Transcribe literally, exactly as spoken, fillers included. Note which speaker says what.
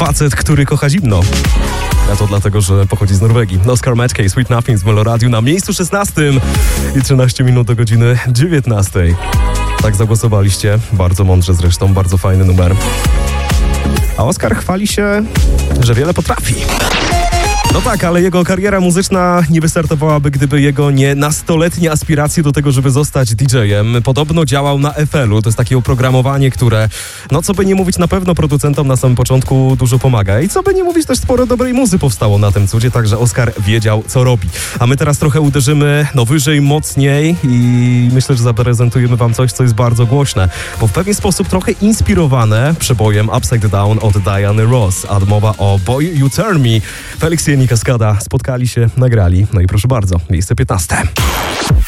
Speaker 1: facet, który kocha zimno. A to dlatego, że pochodzi z Norwegii. Oscar Mackey, Sweet Nothing z Meloradiu na miejscu szesnastym i trzynaście minut do godziny dziewiętnastej. Tak zagłosowaliście, bardzo mądrze zresztą, bardzo fajny numer. A Oscar chwali się, że wiele potrafi. No tak, ale jego kariera muzyczna nie wystartowałaby, gdyby jego nie nastoletnie aspiracje do tego, żeby zostać didżejem. Podobno działał na F L u. To jest takie oprogramowanie, które, no co by nie mówić, na pewno producentom na samym początku dużo pomaga. I co by nie mówić, też sporo dobrej muzy powstało na tym cudzie, także Oscar wiedział, co robi. A my teraz trochę uderzymy no wyżej, mocniej i myślę, że zaprezentujemy wam coś, co jest bardzo głośne, bo w pewien sposób trochę inspirowane przebojem Upside Down od Diany Ross. A mowa o Boy You Turn Me. Felix i Kaskada spotkali się, nagrali. No i proszę bardzo, miejsce piętnaste.